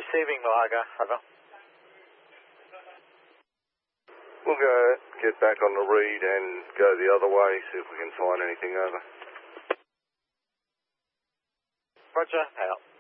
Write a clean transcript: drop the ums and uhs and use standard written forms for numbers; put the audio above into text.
Receiving Malaga, over. We'll go get back on the read and go the other way, see if we can find anything over. Roger, out.